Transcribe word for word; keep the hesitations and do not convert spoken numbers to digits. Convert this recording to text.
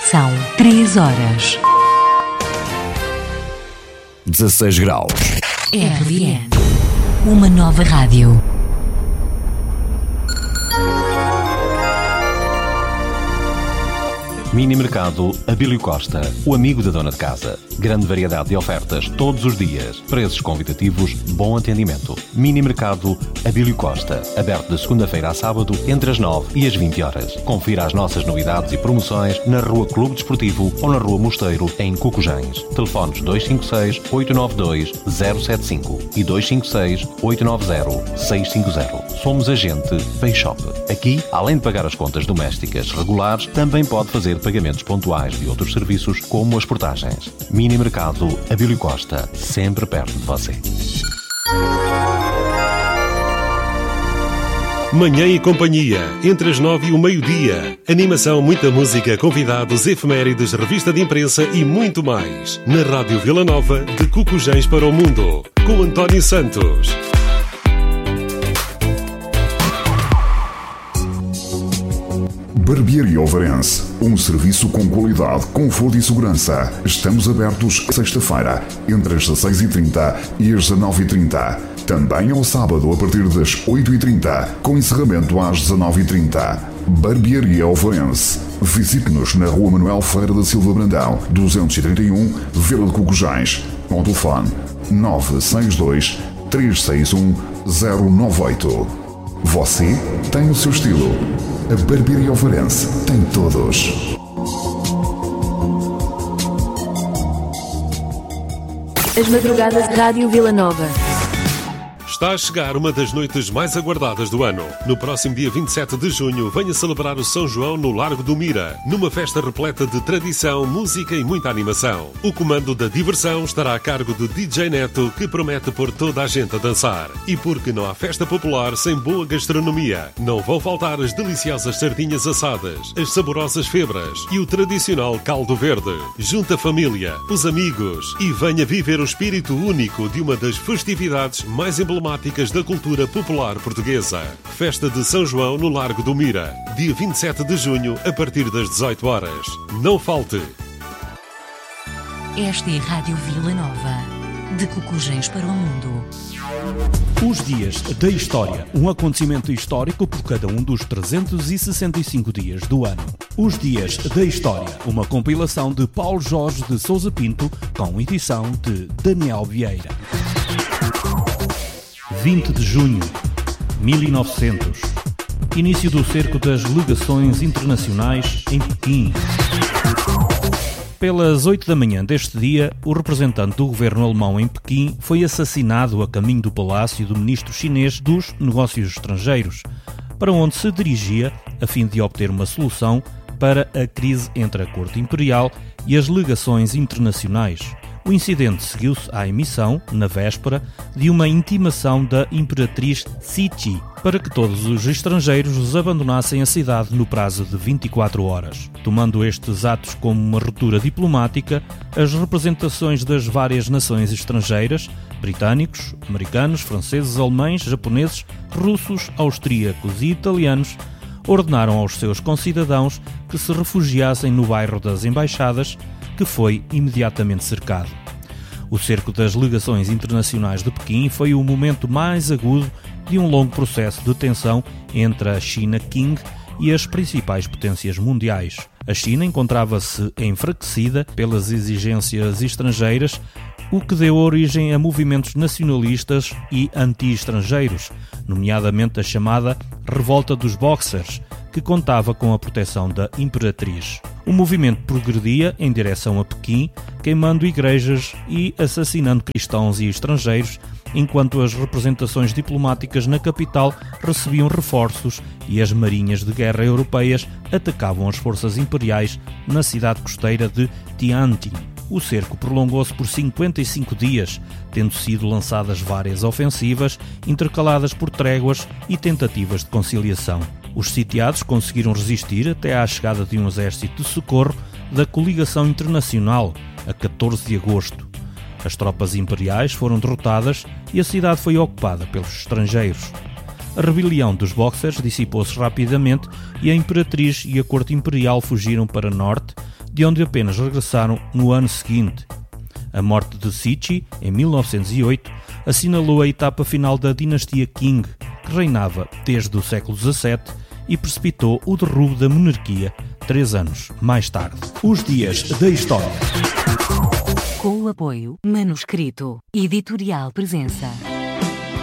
São três horas. dezasseis graus. R V N. Uma nova rádio. Mini Mercado Abílio Costa, o amigo da dona de casa. Grande variedade de ofertas todos os dias. Preços convidativos, bom atendimento. Mini Mercado Abílio Costa, aberto de segunda-feira a sábado, entre as nove e as vinte horas. Confira as nossas novidades e promoções na Rua Clube Desportivo ou na Rua Mosteiro, em Cucujães. Telefones dois cinco seis, oito nove dois, zero sete cinco e dois cinco seis, oito nove zero, seis cinco zero. Somos agente Payshop. Aqui, além de pagar as contas domésticas regulares, também pode fazer pagamentos pontuais de outros serviços, como as portagens. Mini Mercado Abílio Costa, sempre perto de você. Manhã e companhia, entre as nove e o meio-dia. Animação, muita música, convidados, efemérides, revista de imprensa e muito mais. Na Rádio Vila Nova, de Cucujães para o Mundo, com António Santos. Barbearia Alvarense, um serviço com qualidade, conforto e segurança. Estamos abertos sexta-feira, entre as dezasseis e trinta e as dezenove e trinta. Também ao sábado, a partir das oito e trinta, com encerramento às dezenove e trinta. Barbearia Alvarense. Visite-nos na Rua Manuel Ferreira da Silva Brandão, duzentos e trinta e um, Vila de Cucujães. Com o telefone nove seis dois, três seis um, zero nove oito. Você tem o seu estilo. A Barbearia Alvarense tem todos. As madrugadas de Rádio Vila Nova. Está a chegar uma das noites mais aguardadas do ano. No próximo dia vinte e sete de junho, venha celebrar o São João no Largo do Mira, numa festa repleta de tradição, música e muita animação. O comando da diversão estará a cargo do D J Neto, que promete pôr toda a gente a dançar. E porque não há festa popular sem boa gastronomia, não vão faltar as deliciosas sardinhas assadas, as saborosas febras e o tradicional caldo verde. Junte a família, os amigos e venha viver o espírito único de uma das festividades mais emblemáticas da cultura popular portuguesa. Festa de São João no Largo do Mira, dia vinte e sete de junho, a partir das dezoito horas. Não falte! Esta é a Rádio Vila Nova, de Cucujães para o Mundo. Os Dias da História, um acontecimento histórico por cada um dos trezentos e sessenta e cinco dias do ano. Os Dias da História, uma compilação de Paulo Jorge de Sousa Pinto, com edição de Daniel Vieira. vinte de junho de mil e novecentos. Início do cerco das legações internacionais em Pequim. Pelas oito da manhã deste dia, o representante do governo alemão em Pequim foi assassinado a caminho do palácio do ministro chinês dos Negócios Estrangeiros, para onde se dirigia a fim de obter uma solução para a crise entre a Corte Imperial e as legações internacionais. O incidente seguiu-se à emissão, na véspera, de uma intimação da imperatriz Cixi para que todos os estrangeiros abandonassem a cidade no prazo de vinte e quatro horas. Tomando estes atos como uma ruptura diplomática, as representações das várias nações estrangeiras, britânicos, americanos, franceses, alemães, japoneses, russos, austríacos e italianos, ordenaram aos seus concidadãos que se refugiassem no bairro das Embaixadas, que foi imediatamente cercado. O cerco das legações internacionais de Pequim foi o momento mais agudo de um longo processo de tensão entre a China Qing e as principais potências mundiais. A China encontrava-se enfraquecida pelas exigências estrangeiras, o que deu origem a movimentos nacionalistas e anti-estrangeiros, nomeadamente a chamada Revolta dos Boxers, que contava com a proteção da imperatriz. O movimento progredia em direção a Pequim, queimando igrejas e assassinando cristãos e estrangeiros, enquanto as representações diplomáticas na capital recebiam reforços e as marinhas de guerra europeias atacavam as forças imperiais na cidade costeira de Tianjin. O cerco prolongou-se por cinquenta e cinco dias, tendo sido lançadas várias ofensivas, intercaladas por tréguas e tentativas de conciliação. Os sitiados conseguiram resistir até à chegada de um exército de socorro da coligação internacional, a catorze de agosto. As tropas imperiais foram derrotadas e a cidade foi ocupada pelos estrangeiros. A rebelião dos Boxers dissipou-se rapidamente e a imperatriz e a corte imperial fugiram para norte, de onde apenas regressaram no ano seguinte. A morte de Cixi, em mil novecentos e oito, assinalou a etapa final da dinastia Qing, que reinava desde o século dezassete e precipitou o derrubo da monarquia três anos mais tarde. Os Dias da História. Com o apoio Manuscrito Editorial Presença.